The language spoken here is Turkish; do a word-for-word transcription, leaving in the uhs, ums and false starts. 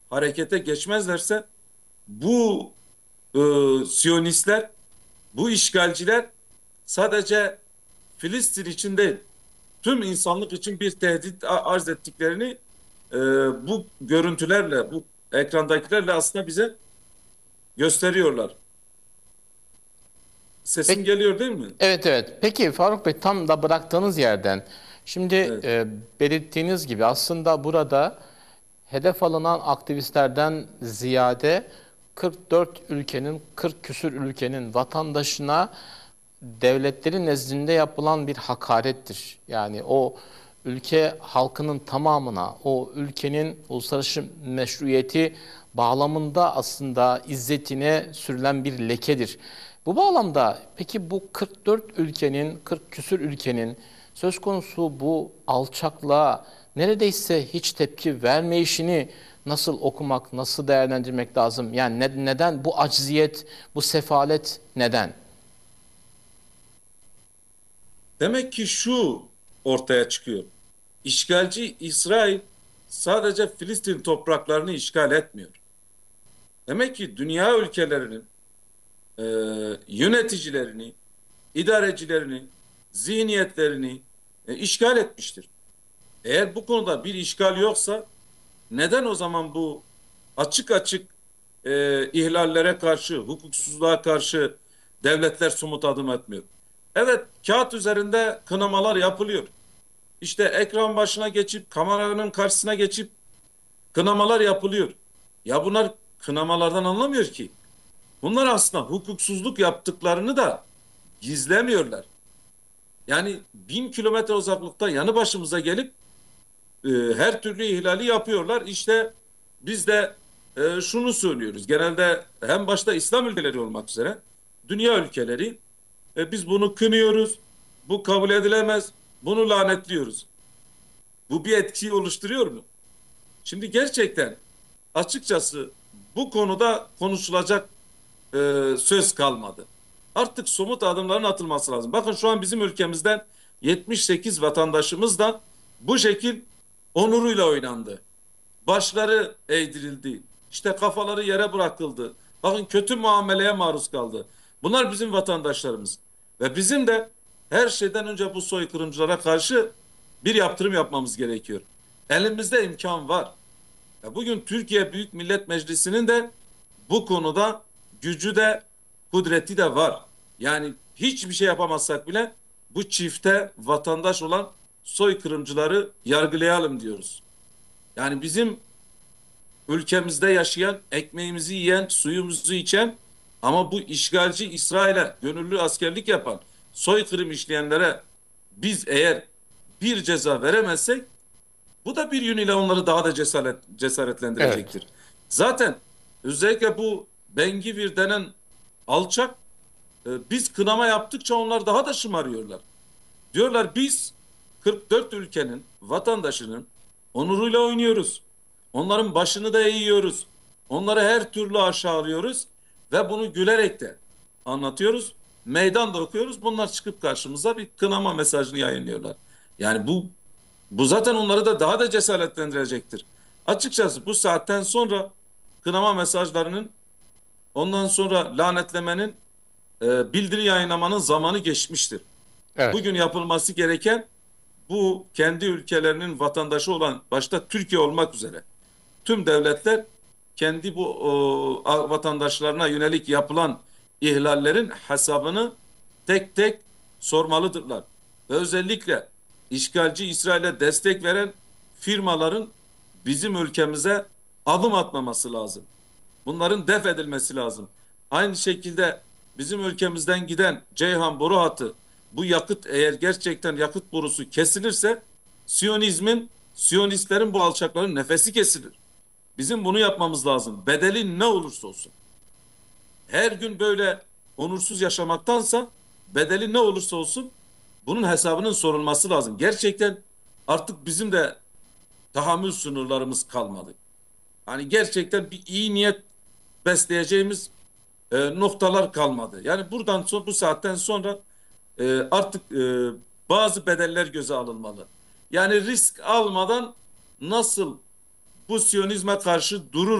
harekete geçmezlerse bu e, Siyonistler, bu işgalciler sadece Filistin için değil, tüm insanlık için bir tehdit arz ettiklerini e, bu görüntülerle, bu ekrandakilerle aslında bize gösteriyorlar. Sesim Peki, geliyor değil mi? evet evet. Peki Faruk Bey, tam da bıraktığınız yerden şimdi Evet. e, belirttiğiniz gibi aslında burada hedef alınan aktivistlerden ziyade kırk dört ülkenin, kırk küsür ülkenin vatandaşına devletlerin nezdinde yapılan bir hakarettir. Yani o ülke halkının tamamına, o ülkenin uluslararası meşruiyeti bağlamında aslında izzetine sürülen bir lekedir. Bu bağlamda peki bu kırk dört ülkenin, kırk küsür ülkenin söz konusu bu alçaklığa neredeyse hiç tepki vermeyişini nasıl okumak, nasıl değerlendirmek lazım? Yani ne- neden bu acziyet, bu sefalet neden? Demek ki şu ortaya çıkıyor. İşgalci İsrail sadece Filistin topraklarını işgal etmiyor. Demek ki dünya ülkelerinin e, yöneticilerini, idarecilerini, zihniyetlerini e, işgal etmiştir. Eğer bu konuda bir işgal yoksa neden o zaman bu açık açık e, ihlallere karşı, hukuksuzluğa karşı devletler somut adım atmıyor? Evet, kağıt üzerinde kınamalar yapılıyor. İşte ekran başına geçip, kameranın karşısına geçip kınamalar yapılıyor. Ya bunlar kınamalardan anlamıyor ki. Bunlar aslında hukuksuzluk yaptıklarını da gizlemiyorlar. Yani bin kilometre uzaklıkta yanı başımıza gelip e, her türlü ihlali yapıyorlar. İşte biz de e, şunu söylüyoruz. Genelde hem başta İslam ülkeleri olmak üzere dünya ülkeleri e, biz bunu kınıyoruz. Bu kabul edilemez. Bunu lanetliyoruz. Bu bir etkiyi oluşturuyor mu? Şimdi gerçekten açıkçası bu konuda konuşulacak e, söz kalmadı. Artık somut adımların atılması lazım. Bakın şu an bizim ülkemizden yetmiş sekiz vatandaşımız da bu şekil onuruyla oynandı. Başları eğdirildi. İşte kafaları yere bırakıldı. Bakın kötü muameleye maruz kaldı. Bunlar bizim vatandaşlarımız. Ve bizim de her şeyden önce bu soykırımcılara karşı bir yaptırım yapmamız gerekiyor. Elimizde imkan var. Ya bugün Türkiye Büyük Millet Meclisi'nin de bu konuda gücü de kudreti de var. Yani hiçbir şey yapamazsak bile bu çifte vatandaş olan soykırımcıları yargılayalım diyoruz. Yani bizim ülkemizde yaşayan, ekmeğimizi yiyen, suyumuzu içen ama bu işgalci İsrail'e gönüllü askerlik yapan, soykırım işleyenlere biz eğer bir ceza veremezsek bu da bir yönüyle onları daha da cesaret, Evet. cesaretlendirecektir. Zaten özellikle bu Bengivir denen alçak e, biz kınama yaptıkça onlar daha da şımarıyorlar. Diyorlar biz kırk dört ülkenin vatandaşının onuruyla oynuyoruz. Onların başını da eğiyoruz. Onları her türlü aşağılıyoruz ve bunu gülerek de anlatıyoruz. Meydanda okuyoruz. Bunlar çıkıp karşımıza bir kınama mesajını yayınlıyorlar. Yani bu bu zaten onları da daha da cesaretlendirecektir. Açıkçası bu saatten sonra kınama mesajlarının ondan sonra lanetlemenin e, bildiri yayınlamanın zamanı geçmiştir. Evet. Bugün yapılması gereken bu kendi ülkelerinin vatandaşı olan başta Türkiye olmak üzere tüm devletler kendi bu o, vatandaşlarına yönelik yapılan ihlallerin hesabını tek tek sormalıdırlar. Ve özellikle işgalci İsrail'e destek veren firmaların bizim ülkemize adım atmaması lazım. Bunların def edilmesi lazım. Aynı şekilde bizim ülkemizden giden Ceyhan boru hattı bu yakıt eğer gerçekten yakıt borusu kesilirse Siyonizmin, Siyonistlerin bu alçakların nefesi kesilir. Bizim bunu yapmamız lazım. Bedeli ne olursa olsun. Her gün böyle onursuz yaşamaktansa bedeli ne olursa olsun bunun hesabının sorulması lazım. Gerçekten artık bizim de tahammül sınırlarımız kalmadı. Hani gerçekten bir iyi niyet besleyeceğimiz e, noktalar kalmadı. Yani buradan sonra bu saatten sonra e, artık e, bazı bedeller göze alınmalı. Yani risk almadan nasıl bu Siyonizme karşı durur